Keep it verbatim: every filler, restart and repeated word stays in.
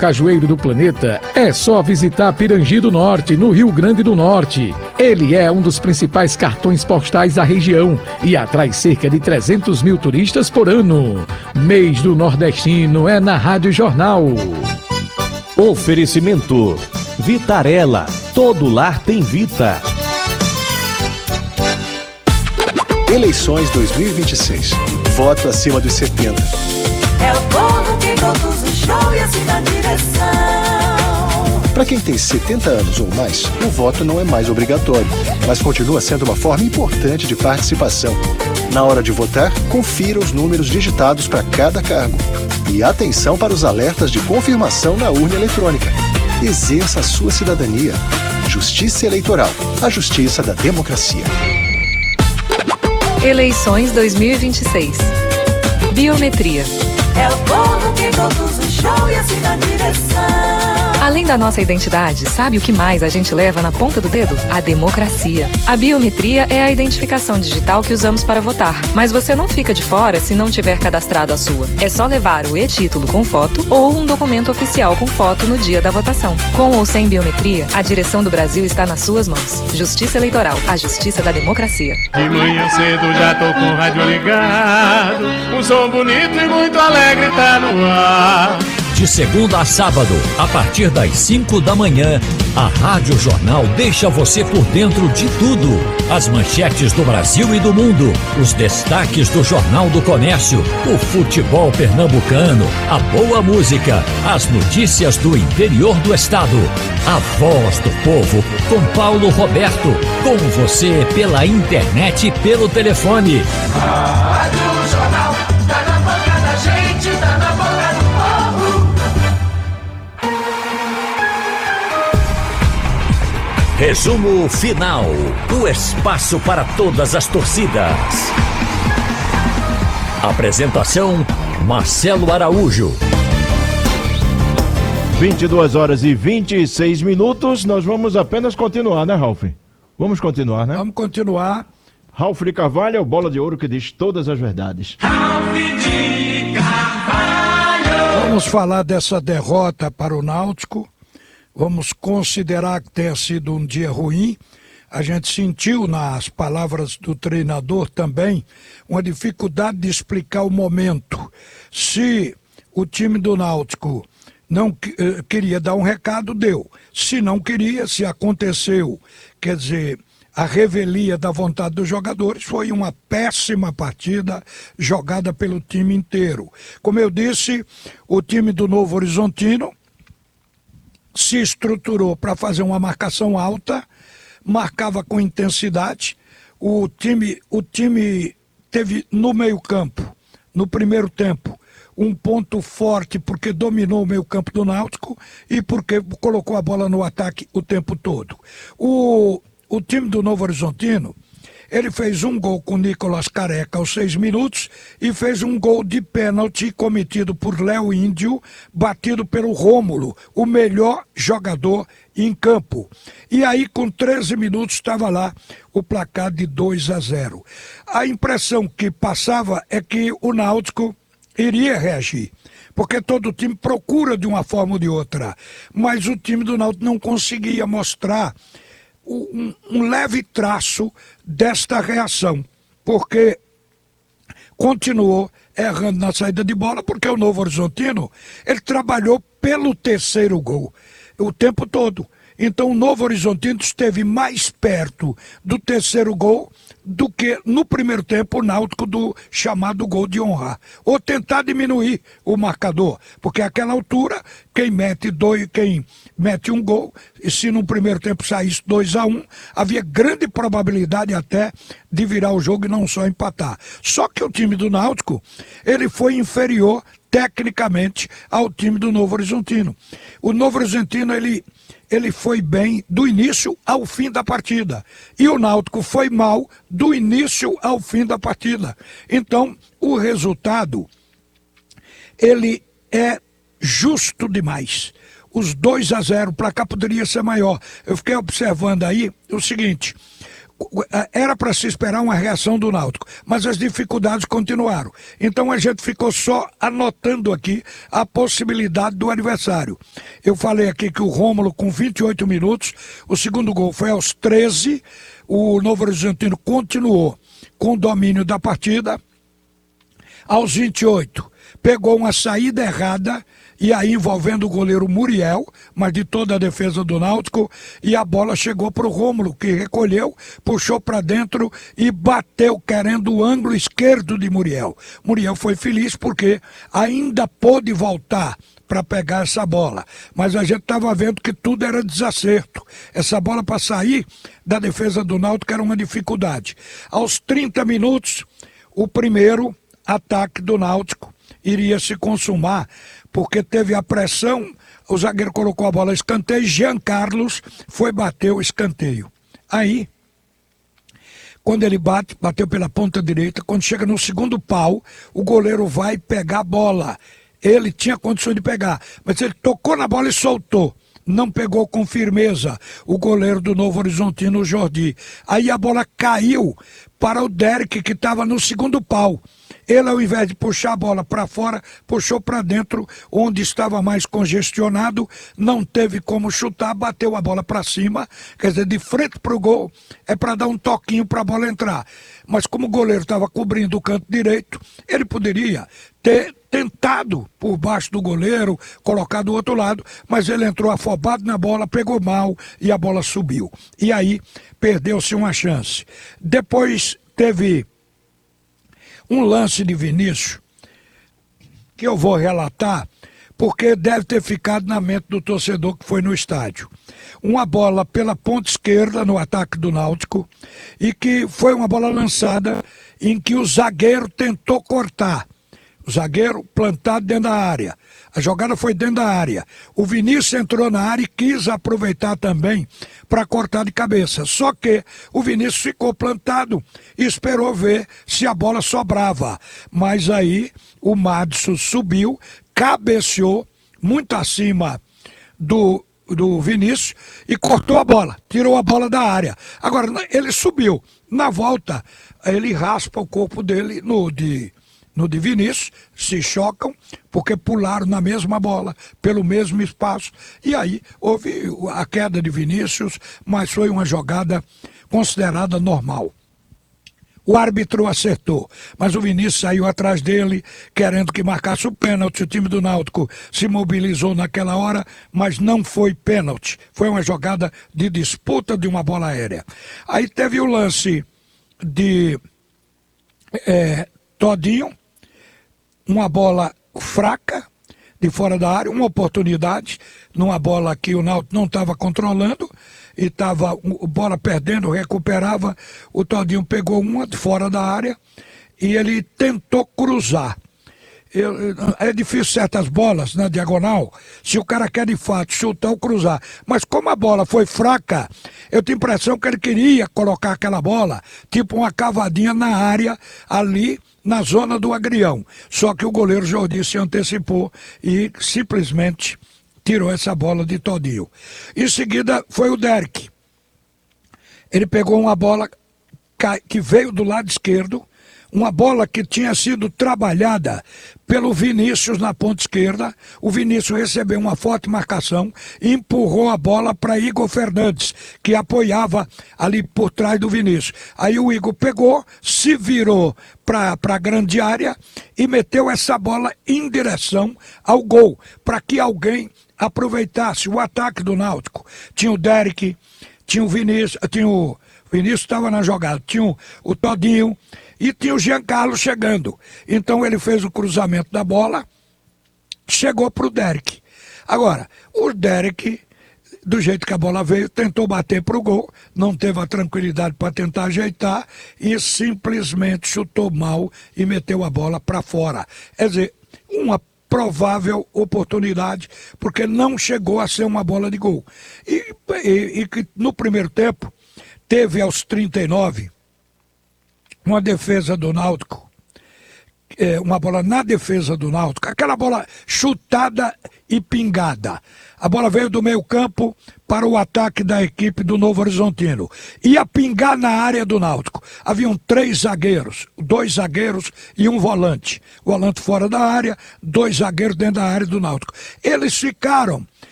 cajueiro do planeta, é só visitar Pirangi do Norte, no Rio Grande do Norte. Ele é um dos principais cartões postais da região e atrai cerca de trezentos mil turistas por ano. Mês do Nordestino é na Rádio Jornal. Oferecimento Vitarella, todo lar tem Vita. Eleições dois mil e vinte e seis. Voto acima dos setenta. É o povo que conduz o show e assim na direção. Para quem tem setenta anos ou mais, o voto não é mais obrigatório, mas continua sendo uma forma importante de participação. Na hora de votar, confira os números digitados para cada cargo. E atenção para os alertas de confirmação na urna eletrônica. Exerça a sua cidadania. Justiça Eleitoral, a justiça da democracia. Eleições dois mil e vinte e seis. Biometria. É o povo que conduz o show e assim na direção. Além da nossa identidade, sabe o que mais a gente leva na ponta do dedo? A democracia. A biometria é a identificação digital que usamos para votar, mas você não fica de fora se não tiver cadastrado a sua. É só levar o e-título com foto ou um documento oficial com foto no dia da votação. Com ou sem biometria, a direção do Brasil está nas suas mãos. Justiça Eleitoral, a justiça da democracia. De manhã cedo já tô com o rádio ligado, um som bonito e muito alegre tá no ar. De segunda a sábado, a partir das cinco da manhã, a Rádio Jornal deixa você por dentro de tudo. As manchetes do Brasil e do mundo, os destaques do Jornal do Comércio, o futebol pernambucano, a boa música, as notícias do interior do estado. A voz do povo, com Paulo Roberto. Com você pela internet e pelo telefone. A Rádio Jornal tá na boca da gente, tá na boca do povo. Resumo final. O espaço para todas as torcidas. Apresentação: Marcelo Araújo. vinte e duas horas e vinte e seis minutos. Nós vamos apenas continuar, né, Ralf? Vamos continuar, né? Vamos continuar. Ralf de Carvalho é o bola de ouro que diz todas as verdades. Ralf de Carvalho. Vamos falar dessa derrota para o Náutico. Vamos considerar que tenha sido um dia ruim. A gente sentiu nas palavras do treinador também uma dificuldade de explicar o momento. Se o time do Náutico não uh, queria dar um recado, deu. Se não queria, se aconteceu, quer dizer, a revelia da vontade dos jogadores, foi uma péssima partida jogada pelo time inteiro. Como eu disse, o time do Novo Horizontino se estruturou para fazer uma marcação alta, marcava com intensidade. O time, o time teve no meio-campo, no primeiro tempo, um ponto forte porque dominou o meio-campo do Náutico e porque colocou a bola no ataque o tempo todo. O, o time do Novo Horizontino, ele fez um gol com o Nicolas Careca aos seis minutos e fez um gol de pênalti cometido por Léo Índio, batido pelo Rômulo, o melhor jogador em campo. E aí, com treze minutos, estava lá o placar de dois a zero. A impressão que passava é que o Náutico iria reagir, porque todo time procura de uma forma ou de outra, mas o time do Náutico não conseguia mostrar Um, um leve traço desta reação, porque continuou errando na saída de bola, porque o Novo Horizontino, ele trabalhou pelo terceiro gol o tempo todo. Então o Novo Horizontino esteve mais perto do terceiro gol do que no primeiro tempo o Náutico do chamado gol de honra. Ou tentar diminuir o marcador, porque àquela altura, quem mete dois, quem mete um gol, e se no primeiro tempo saísse dois a um, havia grande probabilidade até de virar o jogo e não só empatar. Só que o time do Náutico, ele foi inferior tecnicamente ao time do Novo Horizontino. O Novo Horizontino, ele, ele foi bem do início ao fim da partida. E o Náutico foi mal do início ao fim da partida. Então, o resultado, ele é justo demais. Os dois a zero para cá poderia ser maior. Eu fiquei observando aí o seguinte: era para se esperar uma reação do Náutico, mas as dificuldades continuaram. Então a gente ficou só anotando aqui a possibilidade do adversário. Eu falei aqui que o Rômulo, com vinte e oito minutos, o segundo gol foi aos treze, o Novo Horizontino continuou com o domínio da partida. Aos vinte e oito, pegou uma saída errada, e aí envolvendo o goleiro Muriel, mas de toda a defesa do Náutico, e a bola chegou para o Rômulo, que recolheu, puxou para dentro e bateu querendo o ângulo esquerdo de Muriel. Muriel foi feliz porque ainda pôde voltar para pegar essa bola, mas a gente estava vendo que tudo era desacerto. Essa bola para sair da defesa do Náutico era uma dificuldade. Aos trinta minutos, o primeiro ataque do Náutico iria se consumar, porque teve a pressão, o zagueiro colocou a bola a escanteio, Jean Carlos foi bater o escanteio. Aí, quando ele bate, bateu pela ponta direita, quando chega no segundo pau, o goleiro vai pegar a bola. Ele tinha condições de pegar, mas ele tocou na bola e soltou. Não pegou com firmeza o goleiro do Novo Horizontino, o Jordi. Aí a bola caiu para o Derek, que estava no segundo pau. Ele, ao invés de puxar a bola para fora, puxou para dentro, onde estava mais congestionado, não teve como chutar, bateu a bola para cima, quer dizer, de frente para o gol, é para dar um toquinho para a bola entrar. Mas como o goleiro estava cobrindo o canto direito, ele poderia ter tentado por baixo do goleiro, colocar do outro lado, mas ele entrou afobado na bola, pegou mal e a bola subiu. E aí perdeu-se uma chance. Depois teve um lance de Vinícius, que eu vou relatar, porque deve ter ficado na mente do torcedor que foi no estádio. Uma bola pela ponta esquerda no ataque do Náutico, e que foi uma bola lançada em que o zagueiro tentou cortar. O zagueiro plantado dentro da área. A jogada foi dentro da área. O Vinícius entrou na área e quis aproveitar também para cortar de cabeça. Só que o Vinícius ficou plantado e esperou ver se a bola sobrava. Mas aí o Madison subiu, cabeceou muito acima do, do Vinícius e cortou a bola. Tirou a bola da área. Agora, ele subiu. Na volta, ele raspa o corpo dele no de... no de Vinícius, se chocam, porque pularam na mesma bola, pelo mesmo espaço, e aí houve a queda de Vinícius, mas foi uma jogada considerada normal. O árbitro acertou, mas o Vinícius saiu atrás dele, querendo que marcasse o pênalti. O time do Náutico se mobilizou naquela hora, mas não foi pênalti. Foi uma jogada de disputa de uma bola aérea. Aí teve o lance de é, Todinho, uma bola fraca de fora da área, uma oportunidade, numa bola que o Náutico não estava controlando e estava a bola perdendo, recuperava, o Todinho pegou uma de fora da área e ele tentou cruzar. Eu, é difícil certas bolas na diagonal, se o cara quer de fato chutar ou cruzar, mas como a bola foi fraca, eu tenho a impressão que ele queria colocar aquela bola, tipo uma cavadinha na área, ali na zona do agrião, só que o goleiro Jordi se antecipou e simplesmente tirou essa bola de Todinho. Em seguida foi o Derek, ele pegou uma bola que veio do lado esquerdo, uma bola que tinha sido trabalhada pelo Vinícius na ponta esquerda. O Vinícius recebeu uma forte marcação e empurrou a bola para Igor Fernandes, que apoiava ali por trás do Vinícius. Aí o Igor pegou, se virou para a grande área e meteu essa bola em direção ao gol, para que alguém aproveitasse o ataque do Náutico. Tinha o Derek, tinha o Vinícius, tinha o Vinícius estava na jogada, tinha o, o Todinho, e tinha o Jean Carlos chegando. Então ele fez o cruzamento da bola, chegou para o Derek. Agora, o Derek, do jeito que a bola veio, tentou bater para o gol, não teve a tranquilidade para tentar ajeitar e simplesmente chutou mal e meteu a bola para fora. Quer dizer, uma provável oportunidade, porque não chegou a ser uma bola de gol. E, e, e que no primeiro tempo teve aos trinta e nove uma defesa do Náutico é, uma bola na defesa do Náutico, aquela bola chutada e pingada. A bola veio do meio campo para o ataque da equipe do Novo Horizontino. Ia pingar na área do Náutico. Haviam três zagueiros, dois zagueiros e um volante. Volante fora da área, dois zagueiros dentro da área do Náutico. Eles ficaram